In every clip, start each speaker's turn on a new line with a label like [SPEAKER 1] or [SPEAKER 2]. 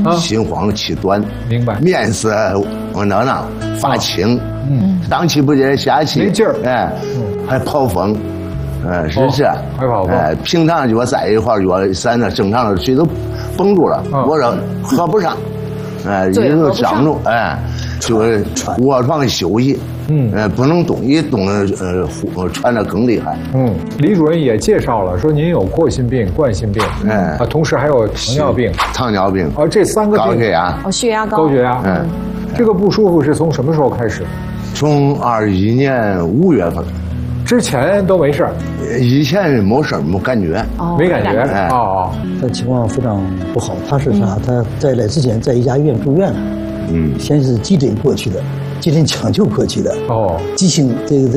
[SPEAKER 1] 心慌气短，
[SPEAKER 2] 明白？
[SPEAKER 1] 面色囊，发青，上气不接下气，
[SPEAKER 2] 没劲儿，
[SPEAKER 1] 还跑风。是这，
[SPEAKER 2] 还跑风。
[SPEAKER 1] 平常就在一块儿，咱那正常的水都绷住了，我这合不上，一直都张住，就是卧床休息，不能动，一动传的更厉害。
[SPEAKER 2] 李主任也介绍了，说您有扩心病、冠心病，同时还有糖尿病，这3个病，
[SPEAKER 1] 高血压，
[SPEAKER 2] 高血压，这个不舒服是从什么时候开始？
[SPEAKER 1] 从21年5月份。
[SPEAKER 2] 之前都没事儿，
[SPEAKER 1] 以前没事儿，没感觉，
[SPEAKER 2] 没感觉
[SPEAKER 3] 他情况非常不好。他是啥？他在来之前在一家医院住院了，先是急诊过去的，急诊抢救过去的，急性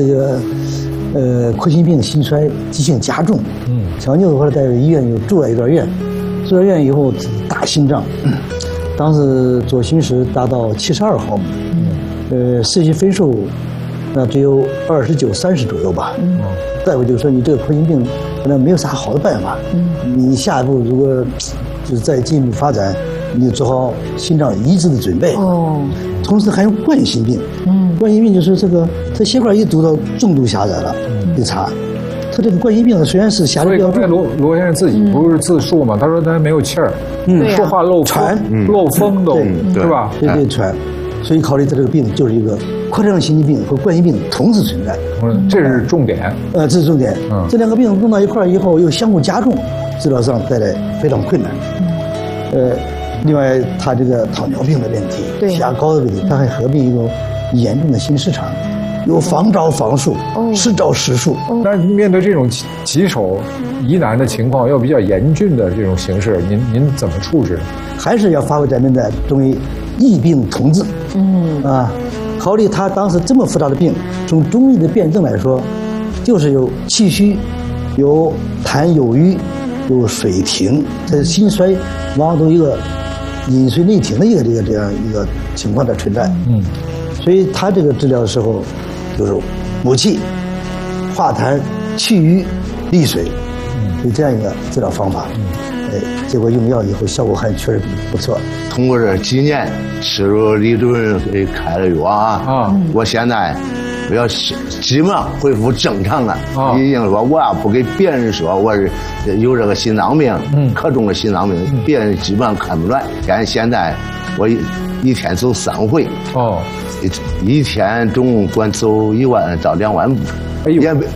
[SPEAKER 3] 扩心病心衰急性加重，抢救后来在医院又住了一段院，住了院以后大心脏，当时左心室达到72毫米，射线分数。那只有29、30左右吧。大夫就说你这个扩心病可能没有啥好的办法。你下一步如果就是再进一步发展，你就做好心脏移植的准备。同时还有冠心病。冠心病就是这个它血管一堵到重度狭窄了，一查，他这个冠心病虽然是狭窄比较重。
[SPEAKER 2] 罗先生自己不是自述嘛？他说他没有气儿，说话漏
[SPEAKER 3] 喘、
[SPEAKER 2] 漏风都是吧？
[SPEAKER 3] 对喘，所以考虑他这个病就是一个。扩张心肌病和冠心病同时存在，
[SPEAKER 2] 这是重点。
[SPEAKER 3] 这是重点。这2个病弄到一块儿以后又相互加重，治疗上带来非常困难。另外他这个糖尿病的问题、血压高的问题，他还合并一个严重的心室肠，有防招防术，实招实术。
[SPEAKER 2] 但是面对这种棘手疑难的情况，又比较严峻的这种形势，您怎么处置？
[SPEAKER 3] 还是要发挥咱们的中医异病同治。考虑他当时这么复杂的病，从中医的辨证来说，就是有气虚，有痰有瘀，有水停，这心衰往往都有一个饮水内停的这样一个情况的存在。所以他这个治疗的时候，就是补气、化痰、去瘀、利水，有这样一个治疗方法。结果用药以后效果还确实不错。
[SPEAKER 1] 通过这几年吃了李主任给开了药我现在要基本上恢复正常了。已经说我要不给别人说我是有这个心脏病，可重的心脏病，别人基本上看不出来。现在我一天走3回，一天总管走1万到2万步。也不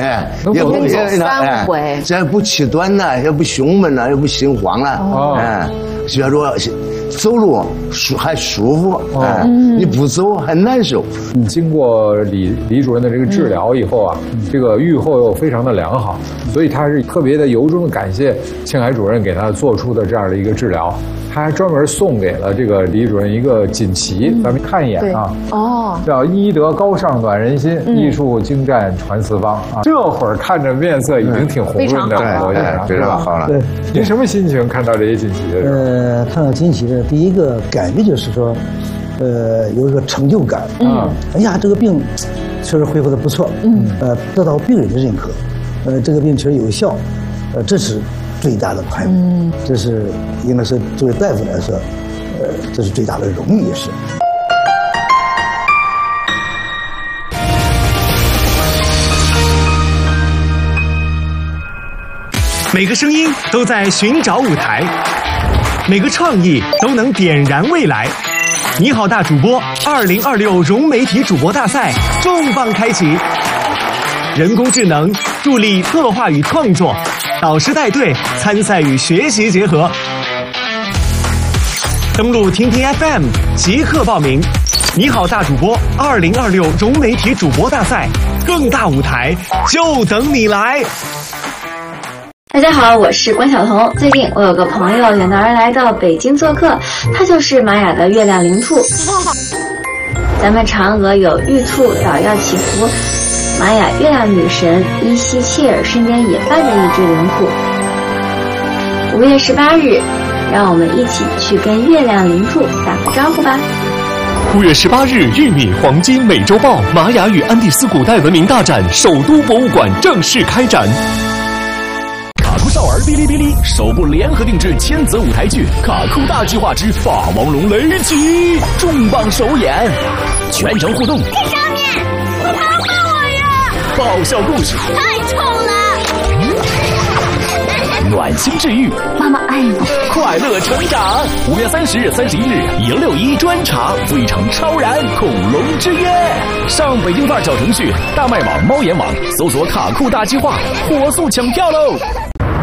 [SPEAKER 4] 3回，
[SPEAKER 1] 这不气短了，也不胸闷了，也不心慌了，觉着走路还舒服，你不走还难受。
[SPEAKER 2] 经过李主任的这个治疗以后这个预后又非常的良好，所以他是特别的由衷的感谢庆海主任给他做出的这样的一个治疗。他还专门送给了这个李主任一个锦旗，咱们看一眼叫医德高尚暖人心，艺术精湛传四方这会儿看着面色已经挺红润的了，罗先生，
[SPEAKER 1] 非常好了。
[SPEAKER 2] 您什么心情看到这些锦旗的时候？
[SPEAKER 3] 看到锦旗的第一个感觉就是说，有一个成就感。哎呀，这个病确实恢复的不错。得到病人的认可，这个病确实有效，这是最大的快乐。这是应该是作为大夫来说，这是最大的荣誉也是。
[SPEAKER 5] 每个声音都在寻找舞台，每个创意都能点燃未来。你好，大主播2026融媒体主播大赛重磅开启，人工智能助力策划与创作，导师带队参赛与学习结合。登录听听 FM 即刻报名。你好，大主播2026融媒体主播大赛，更大舞台就等你来。
[SPEAKER 6] 大家好，我是关晓彤。最近我有个朋友远道而来到北京做客，他就是玛雅的月亮灵兔。咱们嫦娥有玉兔捣药祈福，玛雅月亮女神伊西切尔身边也伴着一只灵兔。5月18日，让我们一起去跟月亮灵兔打个招呼吧。
[SPEAKER 7] 5月18日，玉米黄金美洲豹玛雅与安第斯古代文明大展首都博物馆正式开展。 少儿哔哩哔哩首部联合定制千泽舞台剧《卡酷大计划之霸王龙雷奇》重磅首演，全程互动。
[SPEAKER 8] 在上面，他骂我呀！
[SPEAKER 7] 爆笑故事，
[SPEAKER 8] 太丑了。
[SPEAKER 7] 暖心治愈，
[SPEAKER 8] 妈妈爱你，
[SPEAKER 7] 快乐成长。5月30日、31日，161专场《非常超然恐龙之夜》，上北京范儿小程序、大麦网、猫眼网搜索“卡酷大计划”，火速抢票喽！